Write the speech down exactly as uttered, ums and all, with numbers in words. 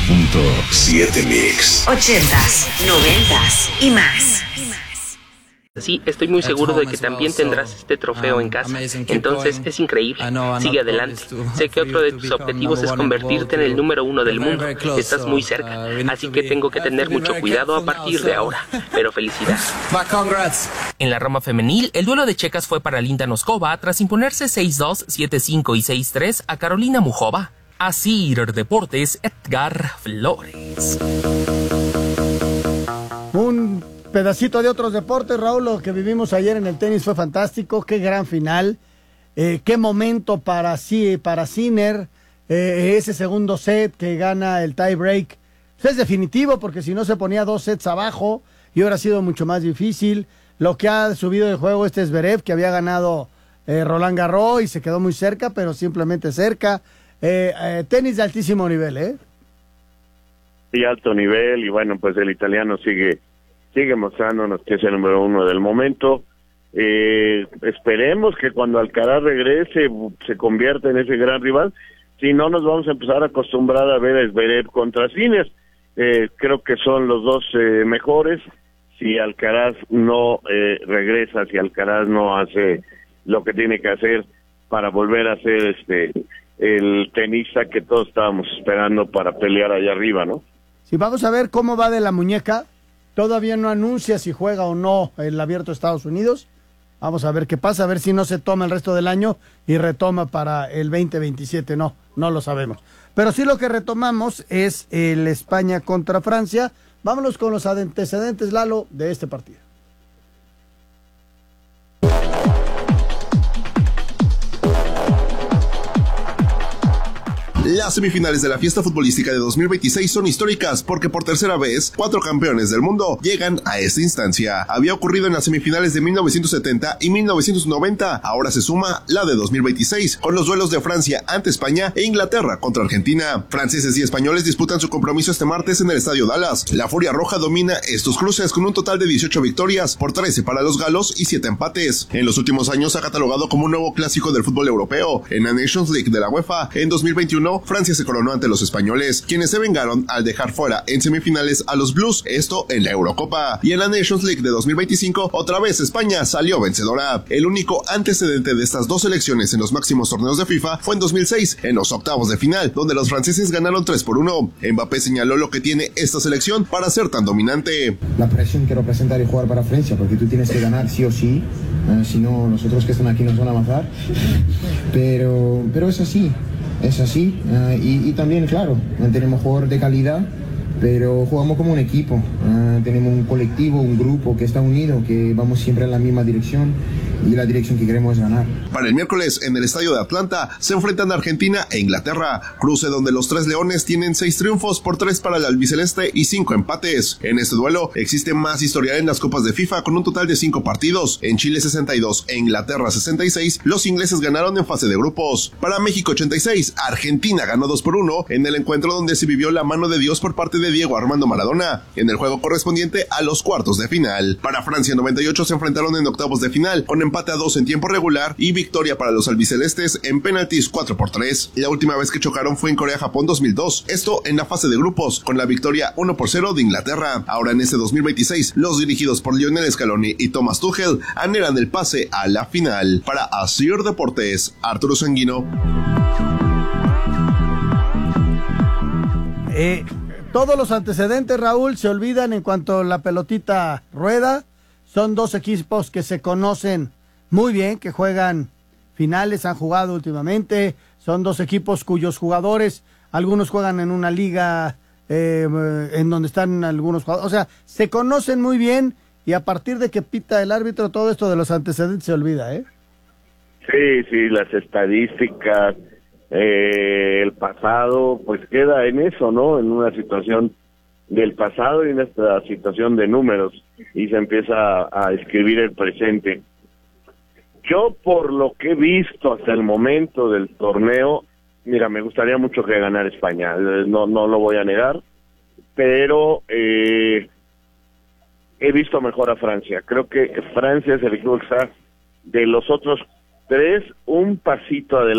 punto siete Mix. Ochentas, noventas y más. Sí, estoy muy seguro de que también tendrás este trofeo en casa. Entonces es increíble. Sigue adelante. Sé que otro de tus objetivos es convertirte en el número uno del mundo. Estás muy cerca. Así que tengo que tener mucho cuidado a partir de ahora. Pero felicidades. En la rama femenil, el duelo de checas fue para Linda Noskova tras imponerse seis dos, siete cinco y seis tres a Carolina Muchova. Asir Deportes, Edgar Flores. Un pedacito de otros deportes, Raúl. Lo que vivimos ayer en el tenis fue fantástico. Qué gran final. Eh, qué momento para, sí, para Sinner. Eh, ese segundo set que gana el tie break. Pues es definitivo, porque si no se ponía dos sets abajo y hubiera sido mucho más difícil. Lo que ha subido de juego este Zverev, que había ganado eh, Roland Garros y se quedó muy cerca, pero simplemente cerca. Eh, eh, tenis de altísimo nivel, ¿eh? Sí, alto nivel, y bueno, pues el italiano sigue sigue mostrándonos que es el número uno del momento. Eh, esperemos que cuando Alcaraz regrese se convierta en ese gran rival. Si no, nos vamos a empezar a acostumbrar a ver a Zverev contra Sinner. Eh, creo que son los dos eh, mejores. Si Alcaraz no eh, regresa, si Alcaraz no hace lo que tiene que hacer para volver a ser este el tenista que todos estábamos esperando para pelear allá arriba, ¿no? Sí, vamos a ver cómo va de la muñeca. Todavía no anuncia si juega o no el Abierto de Estados Unidos. Vamos a ver qué pasa, a ver si no se toma el resto del año y retoma para el veinte veintisiete. No, no lo sabemos. Pero sí lo que retomamos es el España contra Francia. Vámonos con los antecedentes, Lalo, de este partido. Las semifinales de la fiesta futbolística de dos mil veintiséis son históricas porque por tercera vez, cuatro campeones del mundo llegan a esta instancia. Había ocurrido en las semifinales de mil novecientos setenta y mil novecientos noventa, ahora se suma la de dos mil veintiséis, con los duelos de Francia ante España e Inglaterra contra Argentina. Franceses y españoles disputan su compromiso este martes en el Estadio Dallas. La Furia Roja domina estos cruces con un total de dieciocho victorias, por trece para los galos y siete empates. En los últimos años se ha catalogado como un nuevo clásico del fútbol europeo. En la Nations League de la UEFA, en dos mil veintiuno, Francia se coronó ante los españoles, quienes se vengaron al dejar fuera en semifinales a los Blues, esto en la Eurocopa. Y en la Nations League de dos mil veinticinco, otra vez España salió vencedora. El único antecedente de estas dos selecciones en los máximos torneos de FIFA fue en dos mil seis, en los octavos de final, donde los franceses ganaron tres por uno. Mbappé señaló lo que tiene esta selección para ser tan dominante. La presión que representa el jugar para Francia, porque tú tienes que ganar sí o sí, eh, si no, los otros que están aquí nos van a matar. Pero, pero es así. Es así, uh, y, y también, claro, tenemos jugadores de calidad, pero jugamos como un equipo, uh, tenemos un colectivo, un grupo que está unido, que vamos siempre en la misma dirección, y la dirección que queremos es ganar. Para el miércoles, en el estadio de Atlanta, se enfrentan Argentina e Inglaterra, cruce donde los tres leones tienen seis triunfos por tres para el albiceleste y cinco empates. En este duelo existe más historial en las copas de FIFA con un total de cinco partidos. En Chile sesenta y dos e Inglaterra sesenta y seis, los ingleses ganaron en fase de grupos. Para México ochenta y seis, Argentina ganó dos por uno en el encuentro donde se vivió la mano de Dios por parte de Diego Armando Maradona, en el juego correspondiente a los cuartos de final. Para Francia noventa y ocho se enfrentaron en octavos de final, con empate a dos en tiempo regular y victoria para los albicelestes en penaltis cuatro por tres. La última vez que chocaron fue en Corea-Japón dos mil dos, esto en la fase de grupos, con la victoria uno por cero de Inglaterra. Ahora en este dos mil veintiséis, los dirigidos por Lionel Scaloni y Thomas Tuchel anhelan el pase a la final. Para Asir Deportes, Arturo Sanguino. Eh, todos los antecedentes, Raúl, se olvidan en cuanto la pelotita rueda. Son dos equipos que se conocen muy bien, que juegan finales, han jugado últimamente. Son dos equipos cuyos jugadores, algunos juegan en una liga eh, en donde están algunos jugadores. O sea, se conocen muy bien, y a partir de que pita el árbitro, todo esto de los antecedentes se olvida, ¿eh? Sí, sí, las estadísticas, eh, el pasado, pues queda en eso, ¿no? En una situación del pasado y en esta situación de números, y se empieza a, a escribir el presente. Yo, por lo que he visto hasta el momento del torneo, mira, me gustaría mucho que ganara España, no no lo voy a negar, pero eh, he visto mejor a Francia. Creo que Francia es el equipo que está de los otros tres un pasito adelante.